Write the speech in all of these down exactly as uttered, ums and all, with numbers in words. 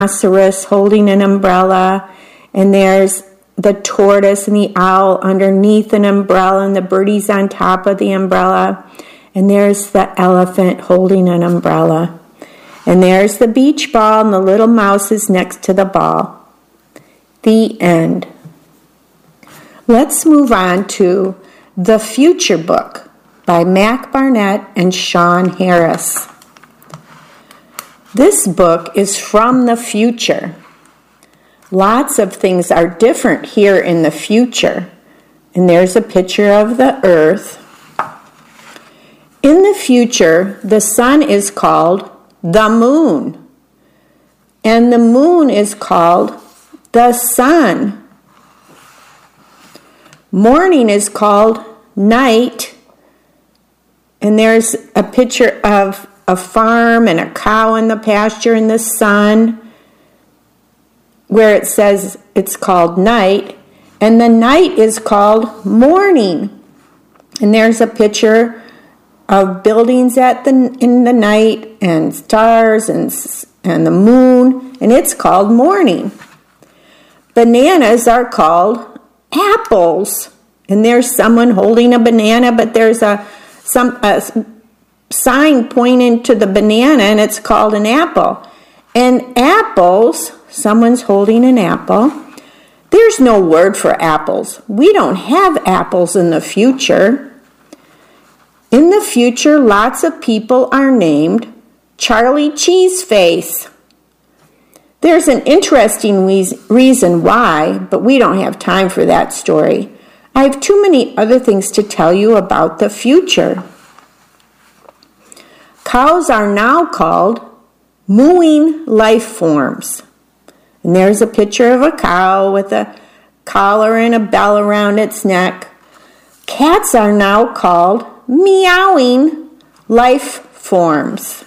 rhinoceros holding an umbrella, and there's the tortoise and the owl underneath an umbrella, and the birdie's on top of the umbrella, and there's the elephant holding an umbrella, and there's the beach ball, and the little mouse is next to the ball. The end. Let's move on to The Future Book by Mac Barnett and Sean Harris. This book is from the future. Lots of things are different here in the future. And there's a picture of the earth. In the future, the sun is called the moon. And the moon is called the sun. Morning is called night. And there's a picture of a farm and a cow in the pasture in the sun, where it says it's called night, and the night is called morning. And there's a picture of buildings at the in the night and stars and and the moon, and it's called morning. Bananas are called apples, and there's someone holding a banana, but there's a some a sign pointing to the banana, and it's called an apple. And apples, someone's holding an apple. There's no word for apples. We don't have apples in the future. In the future, lots of people are named Charlie Cheeseface. There's an interesting reason why, but we don't have time for that story. I have too many other things to tell you about the future. Cows are now called mooing life forms. And there's a picture of a cow with a collar and a bell around its neck. Cats are now called meowing life forms.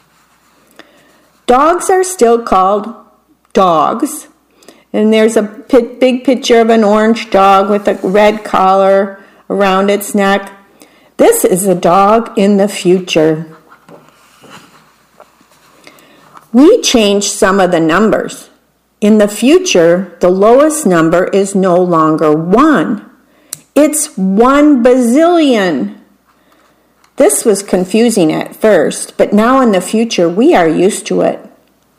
Dogs are still called dogs. And there's a big picture of an orange dog with a red collar around its neck. This is a dog in the future. We changed some of the numbers. In the future, the lowest number is no longer one. It's one bazillion. This was confusing at first, but now in the future, we are used to it.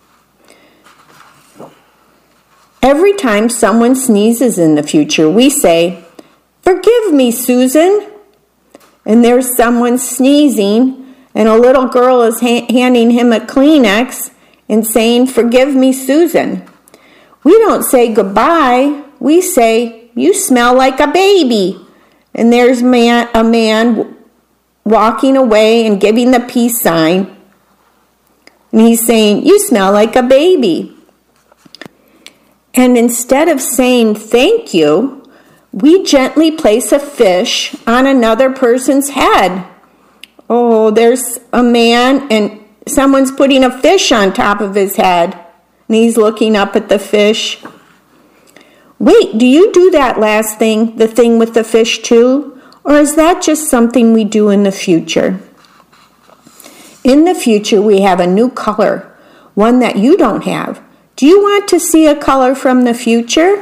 Every time someone sneezes in the future, we say, "Forgive me, Susan." And there's someone sneezing, and a little girl is ha- handing him a Kleenex and saying, "Forgive me, Susan." We don't say goodbye. We say, "You smell like a baby." And there's man, a man walking away and giving the peace sign. And he's saying, "You smell like a baby." And instead of saying thank you, we gently place a fish on another person's head. Oh, there's a man and someone's putting a fish on top of his head. And he's looking up at the fish. Wait, do you do that last thing, the thing with the fish too? Or is that just something we do in the future? In the future, we have a new color, one that you don't have. Do you want to see a color from the future?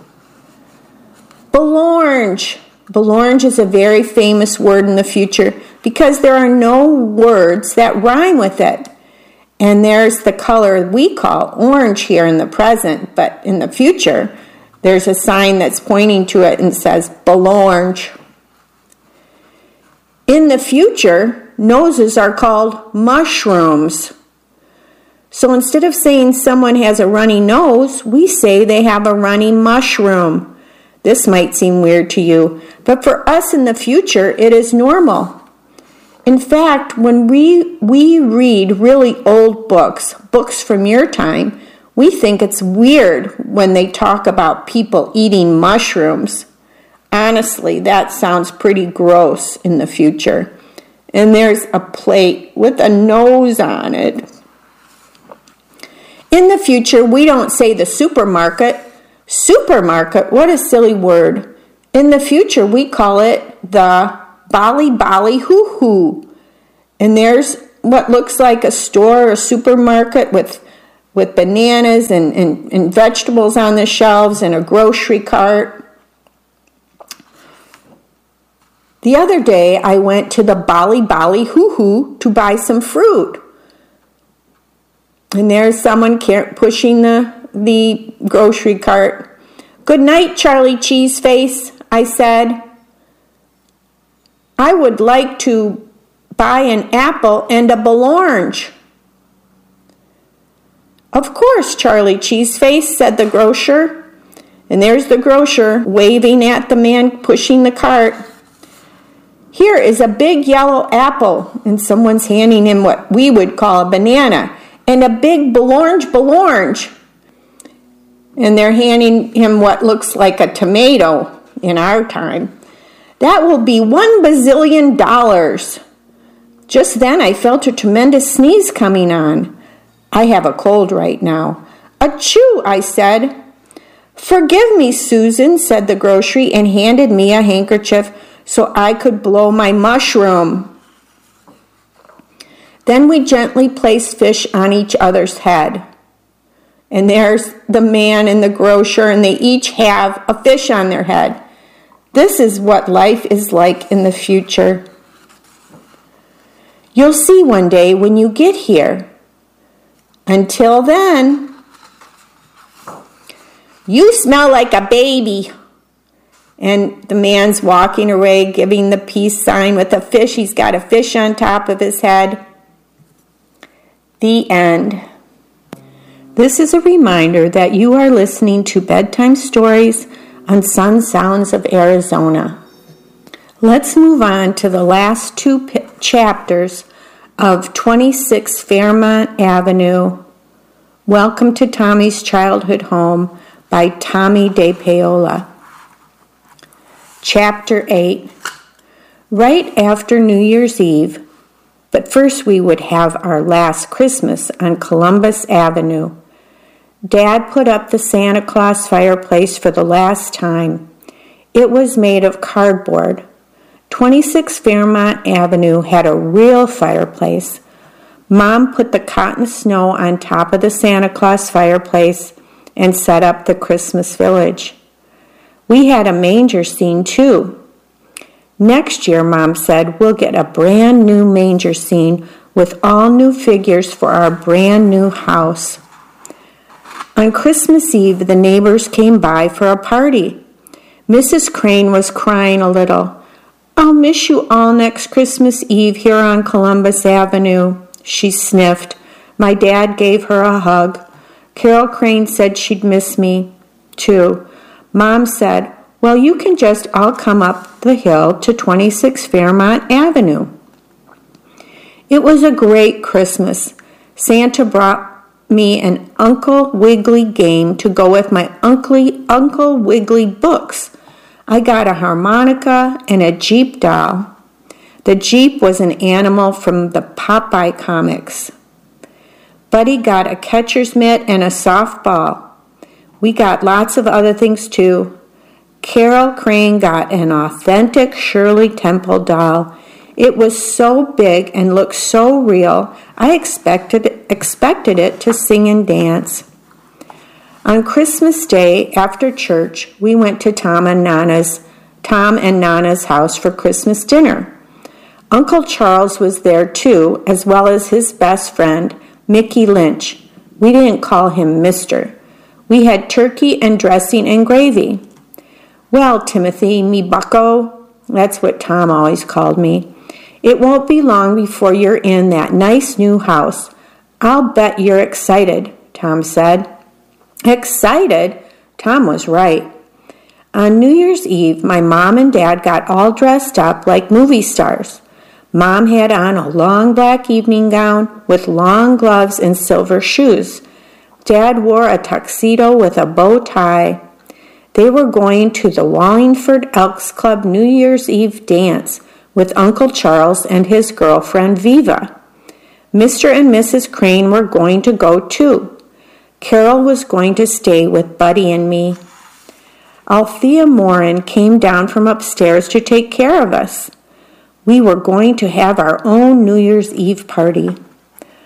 Belorange. Belorange is a very famous word in the future because there are no words that rhyme with it. And there's the color we call orange here in the present, but in the future, there's a sign that's pointing to it and says Belorange. In the future, noses are called mushrooms. So instead of saying someone has a runny nose, we say they have a runny mushroom. This might seem weird to you, but for us in the future, it is normal. In fact, when we, we read really old books, books from your time, we think it's weird when they talk about people eating mushrooms. Honestly, that sounds pretty gross in the future. And there's a plate with a nose on it. In the future, we don't say the supermarket. Supermarket, what a silly word. In the future, we call it the Bali Bali Hoo Hoo. And there's what looks like a store or supermarket with with bananas and, and, and vegetables on the shelves and a grocery cart. The other day, I went to the Bali Bali Hoo Hoo to buy some fruit. And there's someone pushing the, the grocery cart. "Good night, Charlie Cheeseface," I said. "I would like to buy an apple and a bellorange." "Of course, Charlie Cheeseface," said the grocer. And there's the grocer waving at the man pushing the cart. "Here is a big yellow apple," and someone's handing him what we would call a banana, "and a big bellorange bellorange." And they're handing him what looks like a tomato in our time. "That will be one bazillion dollars." Just then I felt a tremendous sneeze coming on. I have a cold right now. "Achoo," I said. "Forgive me, Susan," said the grocery, and handed me a handkerchief so I could blow my mushroom. Then we gently placed fish on each other's head. And there's the man and the grocer, and they each have a fish on their head. This is what life is like in the future. You'll see one day when you get here. Until then, you smell like a baby. And the man's walking away, giving the peace sign with a fish. He's got a fish on top of his head. The end. This is a reminder that you are listening to bedtime stories on Sun Sounds of Arizona. Let's move on to the last two p- chapters of twenty-six Fairmont Avenue. Welcome to Tommy's Childhood Home by Tommy DePaola. Chapter eight. Right after New Year's Eve, but first we would have our last Christmas on Columbus Avenue. Dad put up the Santa Claus fireplace for the last time. It was made of cardboard. twenty-six Fairmont Avenue had a real fireplace. Mom put the cotton snow on top of the Santa Claus fireplace and set up the Christmas village. We had a manger scene too. Next year, Mom said, we'll get a brand new manger scene with all new figures for our brand new house. On Christmas Eve, the neighbors came by for a party. Missus Crane was crying a little. "I'll miss you all next Christmas Eve here on Columbus Avenue," she sniffed. My dad gave her a hug. Carol Crane said she'd miss me, too. Mom said, "Well, you can just all come up the hill to twenty-six Fairmont Avenue." It was a great Christmas. Santa brought me an Uncle Wiggily game to go with my Uncle, Uncle Wiggily books. I got a harmonica and a Jeep doll. The Jeep was an animal from the Popeye comics. Buddy got a catcher's mitt and a softball. We got lots of other things too. Carol Crane got an authentic Shirley Temple doll. It was so big and looked so real, I expected, expected it to sing and dance. On Christmas Day, after church, we went to Tom and Nana's, Tom and Nana's house for Christmas dinner. Uncle Charles was there too, as well as his best friend, Mickey Lynch. We didn't call him Mister We had turkey and dressing and gravy. "Well, Timothy, me bucko," that's what Tom always called me, "it won't be long before you're in that nice new house. I'll bet you're excited," Tom said. Excited? Tom was right. On New Year's Eve, my mom and dad got all dressed up like movie stars. Mom had on a long black evening gown with long gloves and silver shoes. Dad wore a tuxedo with a bow tie. They were going to the Wallingford Elks Club New Year's Eve dance with Uncle Charles and his girlfriend Viva. Mister and Missus Crane were going to go too. Carol was going to stay with Buddy and me. Althea Morin came down from upstairs to take care of us. We were going to have our own New Year's Eve party.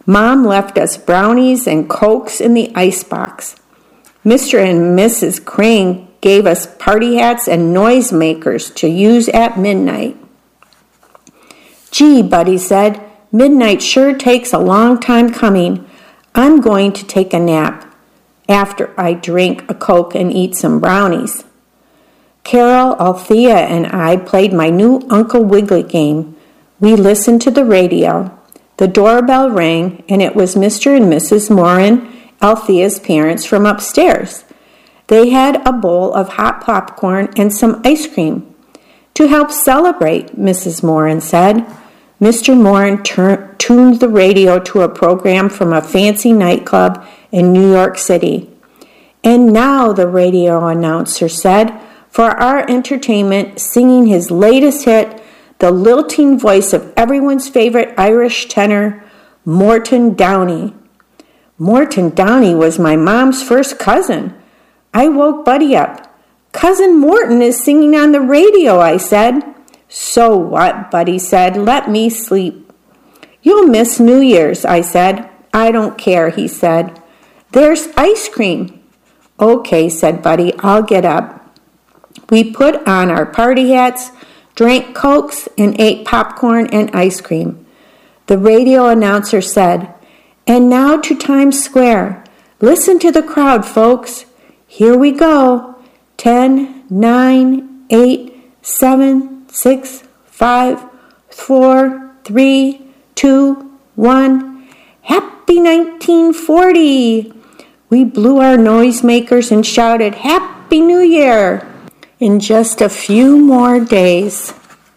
Mom left us brownies and Cokes in the icebox. Mister and Missus Crane gave us party hats and noisemakers to use at midnight. Gee, Buddy said, midnight sure takes a long time coming. I'm going to take a nap after I drink a Coke and eat some brownies. Carol, Althea, and I played my new Uncle Wiggily game. We listened to the radio. The doorbell rang, and it was Mister and Missus Moran, Althea's parents, from upstairs. They had a bowl of hot popcorn and some ice cream. To help celebrate, Missus Moran said. Mister Moran tur- tuned the radio to a program from a fancy nightclub in New York City. And now, the radio announcer said, for our entertainment, singing his latest hit, the lilting voice of everyone's favorite Irish tenor, Morton Downey. Morton Downey was my mom's first cousin. I woke Buddy up. Cousin Morton is singing on the radio, I said. So what, Buddy said. Let me sleep. You'll miss New Year's, I said. I don't care, he said. There's ice cream. Okay, said Buddy, I'll get up. We put on our party hats, drank Cokes, and ate popcorn and ice cream. The radio announcer said, and now to Times Square. Listen to the crowd, folks. Here we go. Ten, nine, eight, seven, six, five, four, three, two, one. Happy nineteen forty! We blew our noisemakers and shouted, Happy New Year! In just a few more days.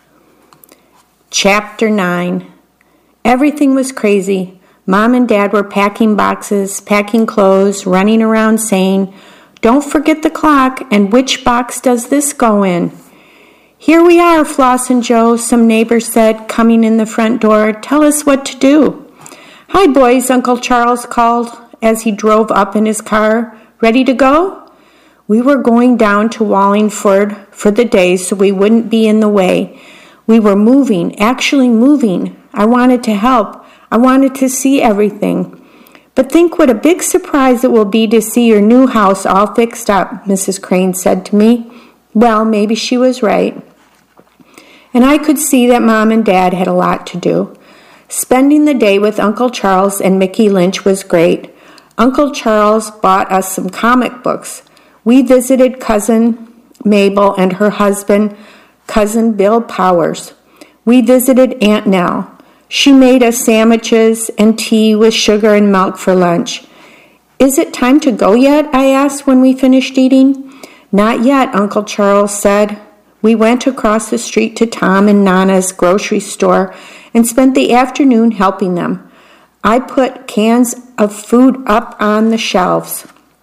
Chapter nine. Everything was crazy. Mom and Dad were packing boxes, packing clothes, running around saying, don't forget the clock, and which box does this go in? Here we are, Floss and Joe, some neighbors said, coming in the front door. Tell us what to do. Hi, boys, Uncle Charles called as he drove up in his car. Ready to go? We were going down to Wallingford for the day so we wouldn't be in the way. We were moving, actually moving. I wanted to help. I wanted to see everything. But think what a big surprise it will be to see your new house all fixed up, Missus Crane said to me. Well, maybe she was right. And I could see that Mom and Dad had a lot to do. Spending the day with Uncle Charles and Mickey Lynch was great. Uncle Charles bought us some comic books. We visited Cousin Mabel and her husband, Cousin Bill Powers. We visited Aunt Nell. She made us sandwiches and tea with sugar and milk for lunch. Is it time to go yet? I asked when we finished eating. Not yet, Uncle Charles said. We went across the street to Tom and Nana's grocery store and spent the afternoon helping them. I put cans of food up on the shelves.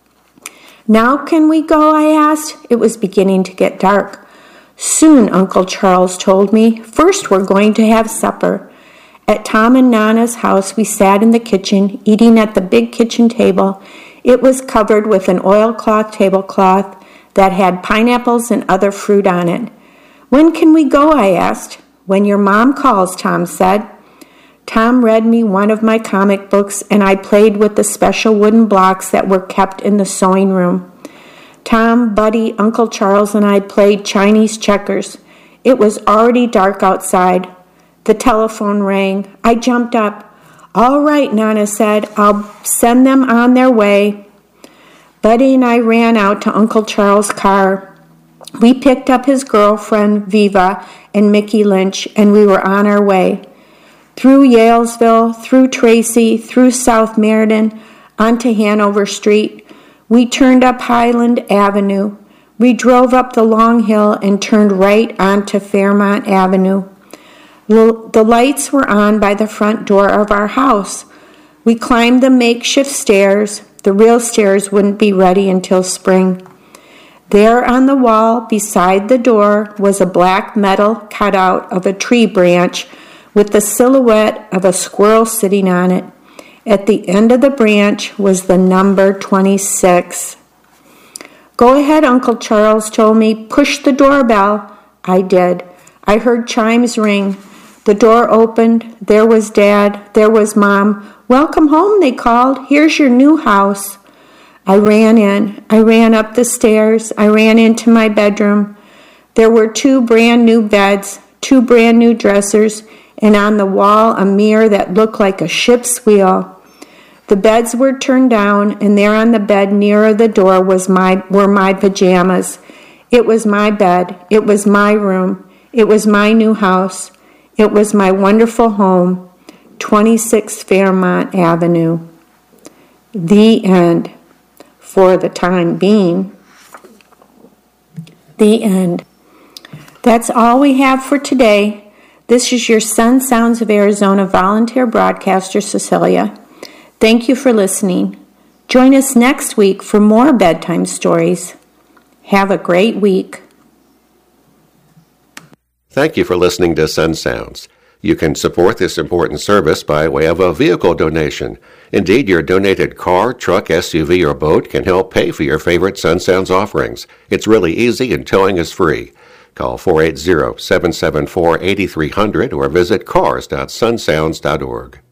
Now can we go? I asked. It was beginning to get dark. Soon, Uncle Charles told me. First, we're going to have supper. At Tom and Nana's house, we sat in the kitchen, eating at the big kitchen table. It was covered with an oilcloth tablecloth that had pineapples and other fruit on it. When can we go? I asked. When your mom calls, Tom said. Tom read me one of my comic books, and I played with the special wooden blocks that were kept in the sewing room. Tom, Buddy, Uncle Charles, and I played Chinese checkers. It was already dark outside. The telephone rang. I jumped up. All right, Nana said. I'll send them on their way. Buddy and I ran out to Uncle Charles' car. We picked up his girlfriend, Viva, and Mickey Lynch, and we were on our way. Through Yalesville, through Tracy, through South Meriden, onto Hanover Street. We turned up Highland Avenue. We drove up the long hill and turned right onto Fairmont Avenue. The lights were on by the front door of our house. We climbed the makeshift stairs. The real stairs wouldn't be ready until spring. There on the wall beside the door was a black metal cutout of a tree branch with the silhouette of a squirrel sitting on it. At the end of the branch was the number twenty-six. Go ahead, Uncle Charles told me. Push the doorbell. I did. I heard chimes ring. The door opened. There was Dad. There was Mom. "Welcome home," they called. "Here's your new house." I ran in. I ran up the stairs. I ran into my bedroom. There were two brand new beds, two brand new dressers, and on the wall a mirror that looked like a ship's wheel. The beds were turned down, and there on the bed nearer the door was my were my pajamas. It was my bed. It was my room. It was my new house. It was my wonderful home, twenty-six Fairmont Avenue. The end. For the time being. The end. That's all we have for today. This is your Sun Sounds of Arizona volunteer broadcaster, Cecilia. Thank you for listening. Join us next week for more bedtime stories. Have a great week. Thank you for listening to Sun Sounds. You can support this important service by way of a vehicle donation. Indeed, your donated car, truck, S U V, or boat can help pay for your favorite Sun Sounds offerings. It's really easy and towing is free. Call four eight zero, seven seven four, eight three zero zero or visit cars dot sun sounds dot org.